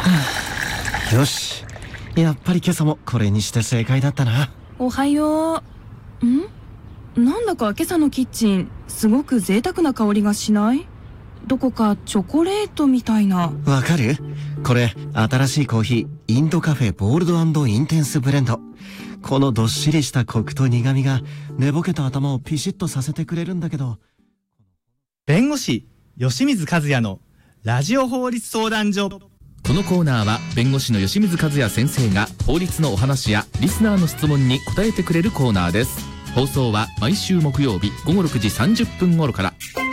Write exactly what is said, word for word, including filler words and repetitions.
よし、やっぱり今朝もこれにして正解だったな。 おはよう。ん？なんだか今朝のキッチンすごく贅沢な香りがしない？どこかチョコレートみたいな。 わかる？これ新しいコーヒー、インドカフェボールド&インテンスブレンド。このどっしりしたコクと苦味が寝ぼけた頭をピシッとさせてくれるんだけど。 弁護士吉水和也のラジオ法律相談所。 このコーナーは弁護士の吉水和也先生が法律のお話やリスナーの質問に答えてくれるコーナーです。放送は毎週木曜日ごごろくじさんじゅっぷん頃から。